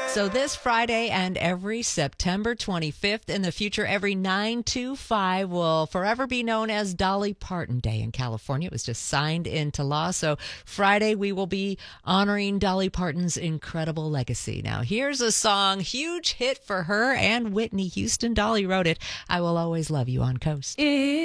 So this Friday and every September 25th in the future, every 9/25 will forever be known as Dolly Parton Day in California. It was just signed into law. So Friday, we will be honoring Dolly Parton's incredible legacy. Now, here's a song, huge hit for her and Whitney Houston. Dolly wrote it, I Will Always Love You on Coast.